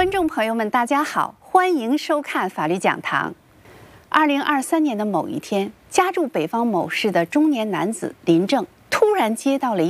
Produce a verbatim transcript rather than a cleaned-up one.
观众朋友们，大家好，欢迎收看法律讲堂。二零二三年的某一天，家住北方某市的中年男子林正突然接到了一